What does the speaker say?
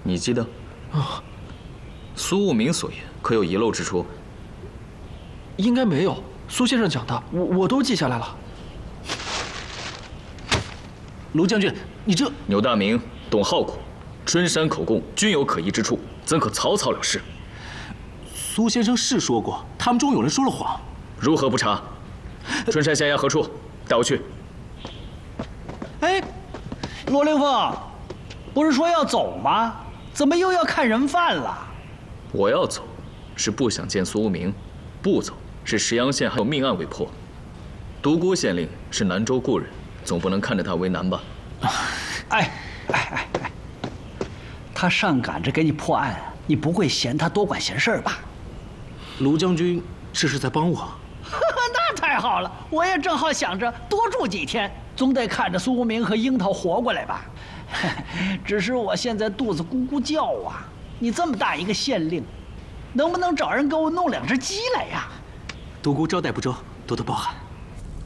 你记得？啊，苏无名所言可有遗漏之处？ 应该没有，苏先生讲的，我都记下来了。卢将军，你这…… 牛大明、董浩苦、春山口供均有可疑之处，怎可草草了事？ 苏先生是说过，他们中有人说了谎。 如何不查？春山下衙何处？带我去。 哎，罗凌风，不是说要走吗？怎么又要看人犯了？ 我要走，是不想见苏无名；不走，是石阳县还有命案未破。独孤县令是南州故人，总不能看着他为难吧？ 哎，他上赶着给你破案，你不会嫌他多管闲事吧？ 卢将军这是在帮我。 那太好了，我也正好想着多住几天，总得看着苏无名和樱桃活过来吧。只是我现在肚子咕咕叫啊！你这么大一个县令，能不能找人给我弄2只鸡来呀？ 独孤招待不周，多多包涵。